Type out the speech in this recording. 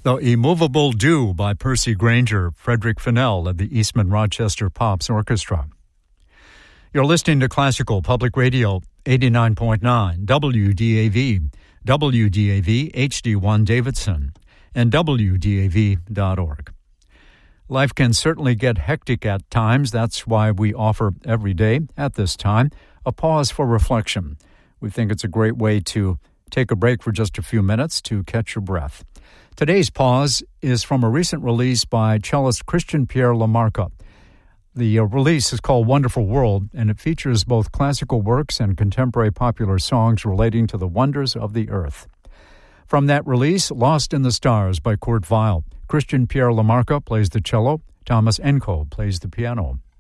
The Immovable Do by Percy Grainger, Frederick Fennell of the Eastman Rochester Pops Orchestra. You're listening to Classical Public Radio 89.9 WDAV, WDAV HD1 Davidson, and WDAV.org. Life can certainly get hectic at times. That's why we offer every day at this time a pause for reflection. We think it's a great way to take a break for just a few minutes to catch your breath. Today's pause is from a recent release by cellist Christian Pierre Lamarca. The release is called Wonderful World, and it features both classical works and contemporary popular songs relating to the wonders of the earth. From that release, Lost in the Stars by Kurt Weill. Christian Pierre Lamarca plays the cello, Thomas Enko plays the piano.